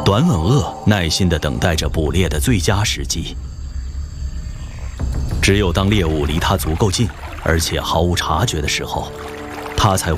短吻鳄耐心地等待着捕猎的最佳时机。只有当猎物离它足够近，而且毫无察觉的时候，它才